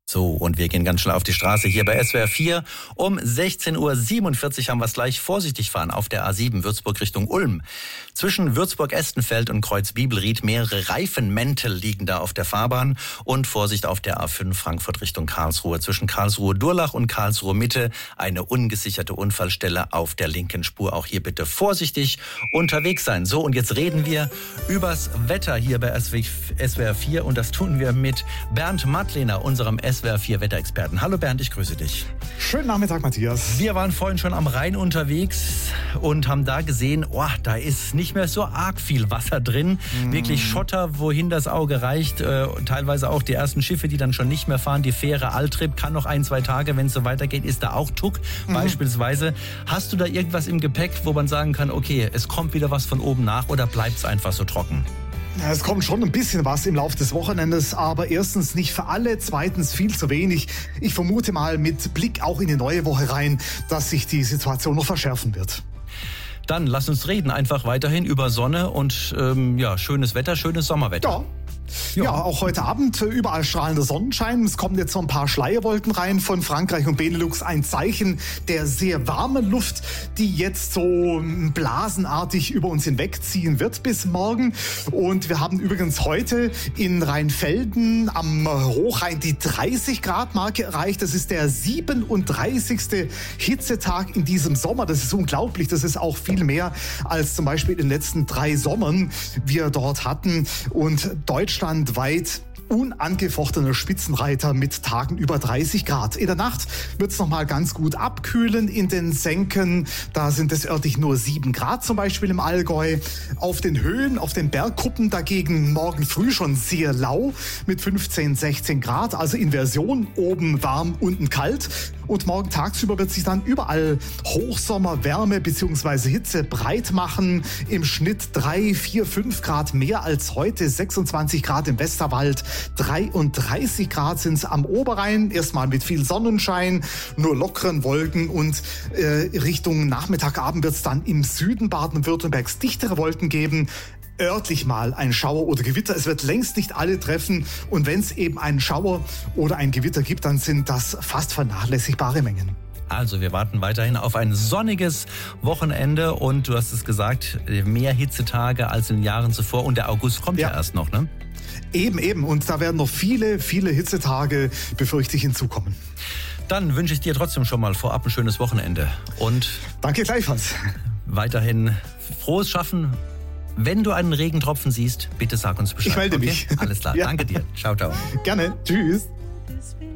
So, und wir gehen ganz schnell auf die Straße hier bei SWR 4. Um 16.47 Uhr haben wir es gleich. Vorsichtig fahren auf der A7 Würzburg Richtung Ulm. Zwischen Würzburg-Estenfeld und Kreuz-Bibelried mehrere Reifenmäntel liegen da auf der Fahrbahn. Und Vorsicht auf der A5 Frankfurt Richtung Karlsruhe. Zwischen Karlsruhe-Durlach und Karlsruhe-Mitte eine ungesicherte Unfallstelle auf der linken Spur. Auch hier bitte vorsichtig unterwegs sein. So, und jetzt reden wir übers Wetter hier bei SWR 4. Und das tun wir mit Bernd Mattlehner, unserem SWR 4 Wetterexperten. Hallo Bernd, ich grüße dich. Schönen Nachmittag, Matthias. Wir waren vorhin schon am Rhein unterwegs und haben da gesehen, da ist nicht mehr so arg viel Wasser drin. Wirklich Schotter, wohin das Auge reicht. Teilweise auch die ersten Schiffe, die dann schon nicht mehr fahren. Die Fähre Altrip kann noch 1-2 Tage, wenn es so weitergeht, ist da auch Tuck beispielsweise. Hast du da irgendwas im Gepäck, wo man sagen kann, okay, es kommt wieder was von oben nach oder bleibt es einfach so trocken? Ja, es kommt schon ein bisschen was im Laufe des Wochenendes, aber erstens nicht für alle, zweitens viel zu wenig. Ich vermute mal mit Blick auch in die neue Woche rein, dass sich die Situation noch verschärfen wird. Dann lass uns reden einfach weiterhin über Sonne und schönes Wetter, schönes Sommerwetter. Ja, auch heute Abend überall strahlender Sonnenschein. Es kommen jetzt so ein paar Schleierwolken rein von Frankreich und Benelux. Ein Zeichen der sehr warmen Luft, die jetzt so blasenartig über uns hinwegziehen wird bis morgen. Und wir haben übrigens heute in Rheinfelden am Hochrhein die 30-Grad-Marke erreicht. Das ist der 37. Hitzetag in diesem Sommer. Das ist unglaublich. Das ist auch viel mehr als zum Beispiel in den letzten 3 Sommern wir dort hatten. Und deutschlandweit unangefochtener Spitzenreiter mit Tagen über 30 Grad. In der Nacht wird es nochmal ganz gut abkühlen in den Senken. Da sind es örtlich nur 7 Grad zum Beispiel im Allgäu. Auf den Höhen, auf den Bergkuppen dagegen morgen früh schon sehr lau mit 15, 16 Grad. Also Inversion, oben warm, unten kalt. Und morgen tagsüber wird sich dann überall Hochsommerwärme bzw. Hitze breit machen. Im Schnitt 3, 4, 5 Grad mehr als heute. 26 Grad im Westerwald. 33 Grad sind es am Oberrhein, erstmal mit viel Sonnenschein, nur lockeren Wolken und Richtung Nachmittag, Abend wird es dann im Süden Baden-Württembergs dichtere Wolken geben. Örtlich mal ein Schauer oder Gewitter. Es wird längst nicht alle treffen und wenn es eben einen Schauer oder ein Gewitter gibt, dann sind das fast vernachlässigbare Mengen. Also wir warten weiterhin auf ein sonniges Wochenende und du hast es gesagt, mehr Hitzetage als in den Jahren zuvor und der August kommt ja erst noch, ne? Eben. Und da werden noch viele, viele Hitzetage, befürchte ich, hinzukommen. Dann wünsche ich dir trotzdem schon mal vorab ein schönes Wochenende. Und danke gleichfalls. Weiterhin frohes Schaffen. Wenn du einen Regentropfen siehst, bitte sag uns Bescheid. Ich melde mich. Alles klar, Danke dir. Ciao, ciao. Gerne. Tschüss.